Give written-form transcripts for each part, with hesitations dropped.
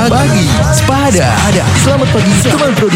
Pagi Sepada. Selamat pagi teman Pro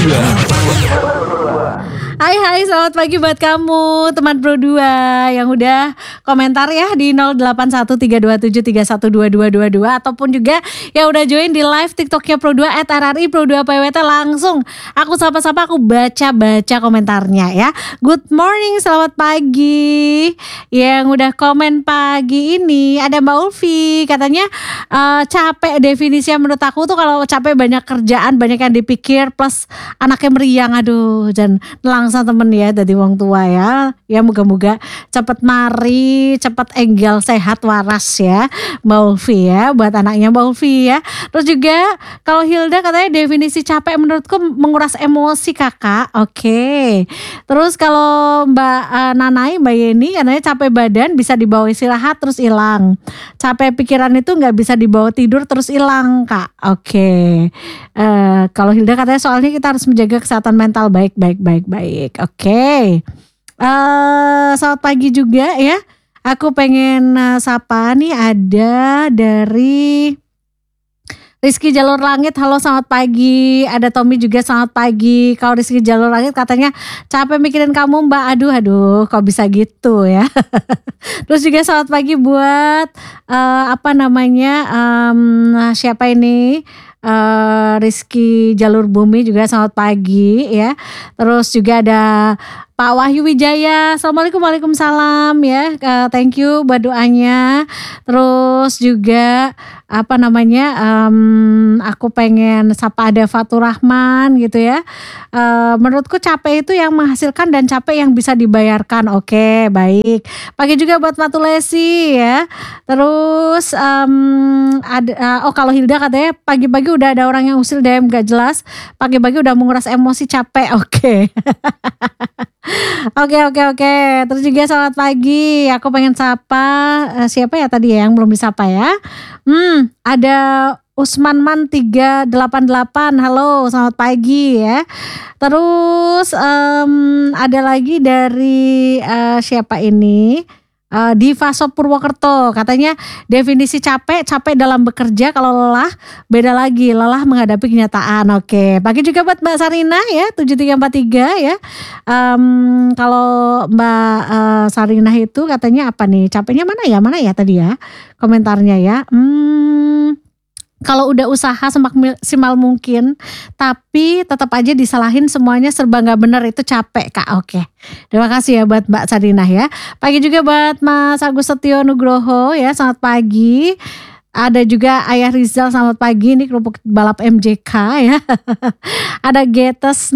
2. Hai, selamat pagi buat kamu teman Pro 2 yang udah komentar ya di 081327312222 ataupun juga yang udah join di live TikToknya Pro 2 @RRI Pro 2 PWT. Langsung aku sapa-sapa, aku baca komentarnya ya. Good morning, selamat pagi. Yang udah komen pagi ini ada Mbak Ulfi, katanya capek definisinya menurut aku tuh kalau capek banyak kerjaan, banyak yang dipikir plus anaknya meriang, aduh, dan langsung temen ya dari wong tua ya. Ya moga-moga cepet mari, cepet enggal sehat waras ya Mbak Ulfi ya, buat anaknya Mbak Ulfi ya. Terus juga kalau Hilda katanya definisi capek menurutku menguras emosi kakak. Oke. Terus kalau Mbak Nanai, Mbak Yeni katanya capek badan bisa dibawa istirahat terus hilang. Capek pikiran itu nggak bisa dibawa tidur terus hilang kak. Oke. Kalau Hilda katanya soalnya kita harus menjaga kesehatan mental baik. Oke. Selamat pagi juga ya. Aku pengen sapa nih, ada dari Rizky Jalur Langit, halo selamat pagi. Ada Tommy juga selamat pagi. Kalau Rizky Jalur Langit katanya capek mikirin kamu mbak. Aduh kok bisa gitu ya. Terus juga selamat pagi buat siapa ini, Rizky Jalur Bumi juga selamat pagi ya. Terus juga ada Pak Wahyu Wijaya, assalamualaikum, waalaikumsalam ya. Thank you buat doanya. Terus juga aku pengen sapa ada Fatur Rahman gitu ya. Menurutku capek itu yang menghasilkan dan capek yang bisa dibayarkan. Oke, baik. Pagi juga buat Matu Lesi ya. Terus kalau Hilda katanya pagi-pagi udah ada orang yang usil DM gak jelas. Pagi-pagi udah menguras emosi capek. Oke. Oke. Terus juga selamat pagi. Aku pengen sapa siapa ya tadi ya yang belum disapa ya. Ada Usman Man 388. Halo, selamat pagi ya. Terus ada lagi dari siapa ini? Diva Sop Purwokerto, katanya definisi capek dalam bekerja, kalau lelah beda lagi, lelah menghadapi kenyataan. Oke, pagi juga buat Mbak Sarina ya 7343 ya. Kalau Mbak Sarina itu katanya apa nih, capeknya mana ya tadi ya komentarnya ya. Kalau udah usaha semaksimal mungkin, tapi tetap aja disalahin semuanya serba gak bener, itu capek kak. Oke, terima kasih ya buat Mbak Sarinah ya. Pagi juga buat Mas Agus Setio Nugroho ya, selamat pagi. Ada juga Ayah Rizal, selamat pagi, ini kerupuk balap MJK ya. Ada Getes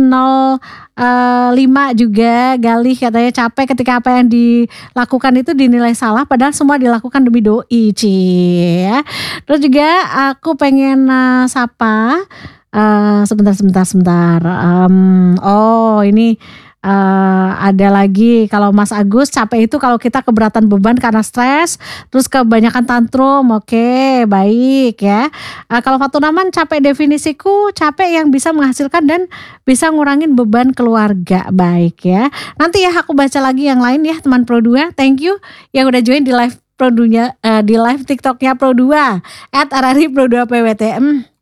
05 juga, Galih katanya capek ketika apa yang dilakukan itu dinilai salah padahal semua dilakukan demi doi ya. Terus juga aku pengen sapa sebentar. Ini ada lagi, kalau Mas Agus capek itu kalau kita keberatan beban karena stres, terus kebanyakan tantrum. Oke, baik ya. Kalau Fatunaman capek definisiku capek yang bisa menghasilkan dan bisa ngurangin beban keluarga. Baik ya. Nanti ya aku baca lagi yang lain ya teman Pro 2. Thank you yang udah join di live Pro 2 di live TikToknya Pro 2 @RRI Pro 2 PWT.